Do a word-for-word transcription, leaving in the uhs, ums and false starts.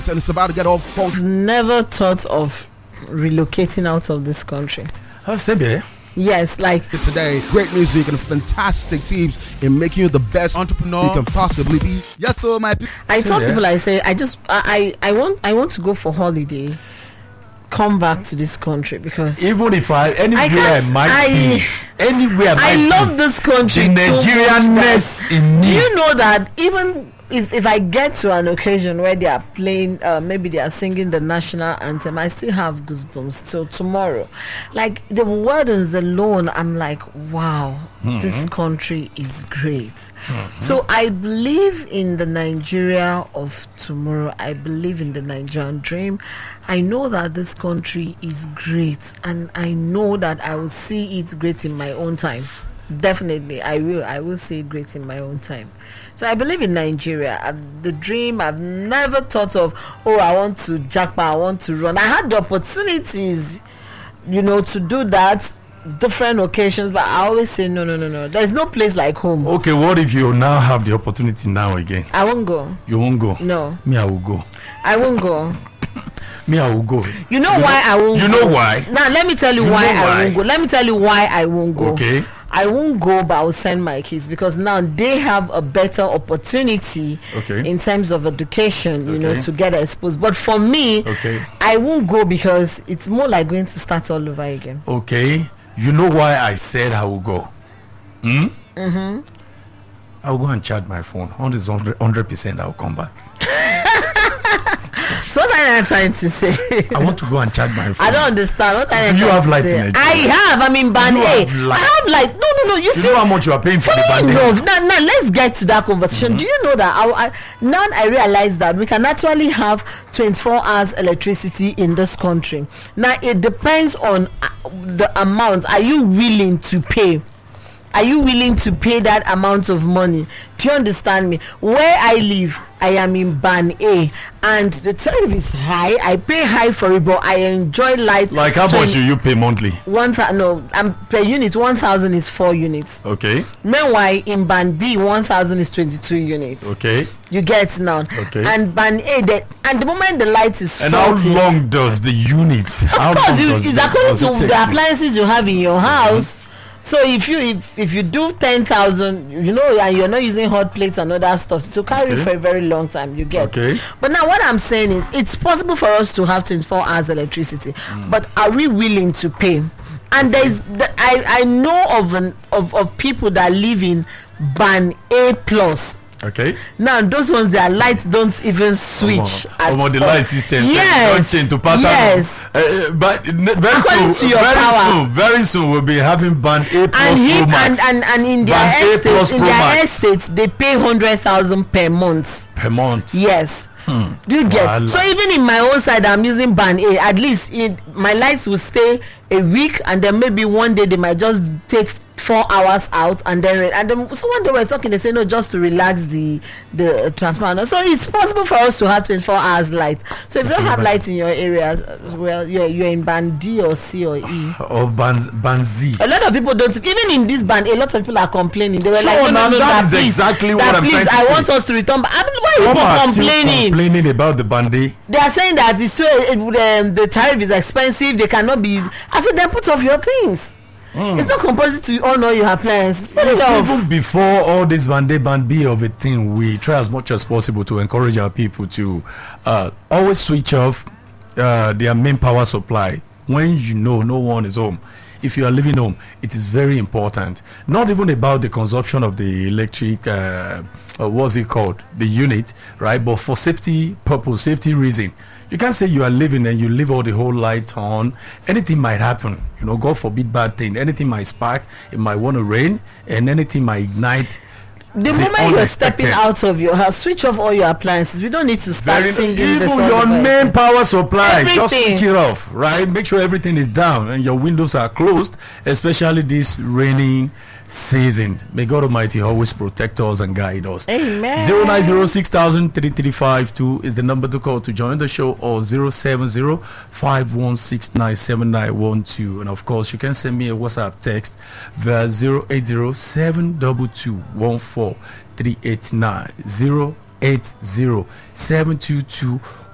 And it's about to get all funk. Never thought of relocating out of this country. Oh, Sebe. Yes, like Today, great music and fantastic teams in making you the best entrepreneur you can possibly be. Yes, so my people. I tell Yeah. people, I say, I just, I, I, I want, I want to go for holiday, come back to this country because Even if I anywhere I, can't- might I- be, anywhere I might love be, this country. the so much that- Nigerianness in Do me. you know that even if, if I get to an occasion where they are playing, uh, maybe they are singing the national anthem, I still have goosebumps till tomorrow. Like the words alone, I'm like, wow, this country is great. So I believe in the Nigeria of tomorrow. I believe in the Nigerian dream. I know that this country is great, and I know that I will see it great in my own time. Definitely, I will. I will see it great in my own time. So I believe in Nigeria. I've, the dream I've never thought of. Oh, I want to jackpot. I want to run. I had the opportunities, you know, to do that, different occasions. But I always say no, no, no, no. There's no place like home. Okay, what if you now have the opportunity now again? I won't go. You won't go. No, Me, I will go. I won't go. Me, I will go. You know why I won't You go? know why? Now let me tell you, You why know I why? won't go. Let me tell you why I won't go. Okay. I won't go, but I'll send my kids because now they have a better opportunity Okay. in terms of education, you know, Okay. to get exposed. But for me, Okay. I won't go because it's more like going to start all over again. Okay. You know why I said I will go? Hmm? Mm-hmm. I will go and charge my phone. On this one hundred percent, I will come back. So what am I trying to say? I want to go and charge my phone. I don't understand. What am I Do you trying have to light say? in it? I have. I'm in band You A. have light. I have light. No, no, no. You, You see, know how much you are paying for the funny band? enough, now, now let's get to that conversation. Do you know that I, I, now I realize that we can actually have twenty-four hours electricity in this country. Now it depends on uh, the amount. Are you willing to pay? Are you willing to pay that amount of money? Do you understand me? Where I live, I am in band A, and the tariff is high. I pay high for it, but I enjoy light. Like how much do you pay monthly? One thousand. No, I'm per unit. One thousand is four units. Okay. Meanwhile, in band B, one thousand is twenty-two units. Okay. You get now. Okay. And band A, the, and the moment the light is And how faulty, long does the unit? How of course, long you, does it's the- according does it to take the you? appliances you have in your house. So if you if, if you do ten thousand, you know, and you're not using hot plates and other stuff, to carry Okay. for a very long time, you get. Okay. But now what I'm saying is, it's possible for us to have twenty-four hours electricity, but are we willing to pay? And there's, the, I I know of an of of people that live in band A plus. Okay. Now those ones, their lights don't even switch. at Omo, the all. light system Yes. don't change to pattern. Yes. Uh, but n- very According soon, to your very power. soon, very soon we'll be having band A plus And, he, Pro and Max and and in their Band A plus estates, in Pro their Max. estates, they pay hundred thousand per month. per month. Yes. Do you get? Wahala. So even in my own side, I'm using band A. At least it, my lights will stay a week, and then maybe one day they might just take four hours out, and then and then so when they were talking, they say no, just to relax the the uh, transformer. So it's possible for us to have twenty-four hours light. So if you don't have light in your areas, uh, well, you're you're in band D or C or E. Or band, band Z. A lot of people don't. Even in this band, a lot of people are complaining. They were Sure, like, no, no, now no, that that is please, exactly what that I'm please, trying to I say. want us to return. But I mean, why are Some people are still complaining? complaining about the band A. They are saying that it's too, it, um, the tariff is expensive. They cannot be. I said, then put off your things. It's not compulsory to own all your appliances. Put it off. Even before all this band A, band B of a thing, we try as much as possible to encourage our people to uh, always switch off uh, their main power supply when you know no one is home. If you are living home, it is very important. Not even about the consumption of the electric, uh, uh, what's it called, the unit, right? But for safety purpose, safety reason. You can't say you are living and you leave all the whole light on. Anything might happen. You know, God forbid bad thing. Anything might spark. It might want to rain, and anything might ignite. The moment you're stepping out of your house, switch off all your appliances. We don't need to start Very, singing even the song. your about main it. power supply, just Everything. switch it off, right? Make sure everything is down and your windows are closed, especially this raining season. May God Almighty always protect us and guide us. Amen. zero nine zero six thousand three three five two is the number to call to join the show, or zero seven zero five one six nine seven nine one two. And of course, you can send me a WhatsApp text via zero eight zero seven two two one four three eight nine, zero eight zero seven two two